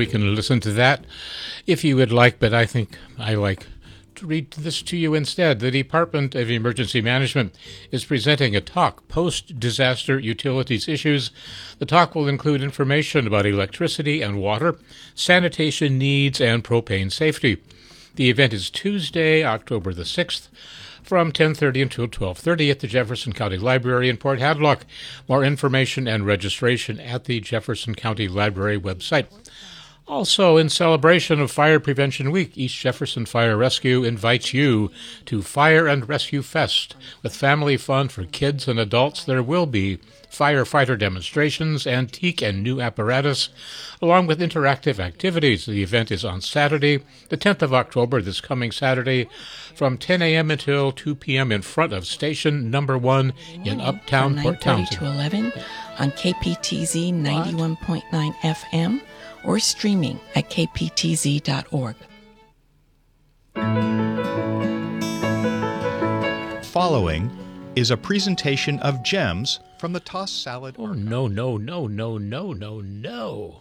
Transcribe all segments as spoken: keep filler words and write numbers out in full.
we can listen to that if you would like, but I think I like to read this to you instead. The Department of Emergency Management is presenting a talk, Post-Disaster Utilities Issues. The talk will include information about electricity and water, sanitation needs, and propane safety. The event is Tuesday, October the sixth, from ten thirty until twelve thirty at the Jefferson County Library in Port Hadlock. More information and registration at the Jefferson County Library website. Also, in celebration of Fire Prevention Week, East Jefferson Fire Rescue invites you to Fire and Rescue Fest. With family fun for kids and adults, there will be firefighter demonstrations, antique and new apparatus, along with interactive activities. The event is on Saturday, the tenth of October, this coming Saturday, from ten a.m. until two p.m. in front of Station Number One in Uptown Port Townsend. nine thirty to eleven on K P T Z ninety-one point nine F M or streaming at k p t z dot org. Following is a presentation of gems from the Tossed Salad. Oh, no, no, no, no, no, no, no.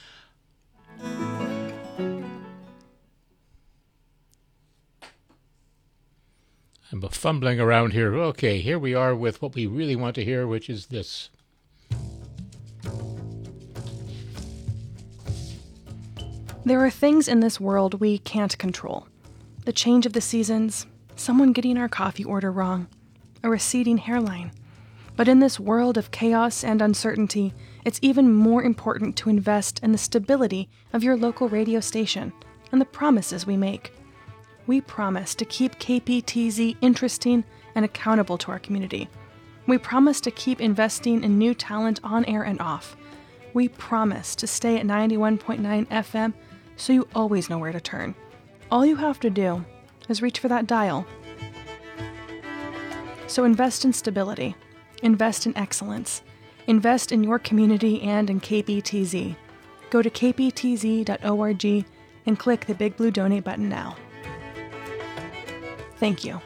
I'm fumbling around here. Okay, here we are with what we really want to hear, which is this. There are things in this world we can't control. The change of the seasons, someone getting our coffee order wrong, a receding hairline. But in this world of chaos and uncertainty, it's even more important to invest in the stability of your local radio station and the promises we make. We promise to keep K P T Z interesting and accountable to our community. We promise to keep investing in new talent on air and off. We promise to stay at ninety-one point nine F M so you always know where to turn. All you have to do is reach for that dial. So invest in stability. Invest in excellence. Invest in your community and in K P T Z. Go to k p t z dot org and click the big blue donate button now. Thank you.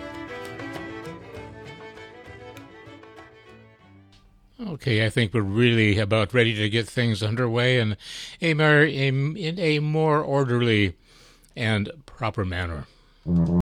Okay, I think we're really about ready to get things underway in a more, in a more orderly and proper manner.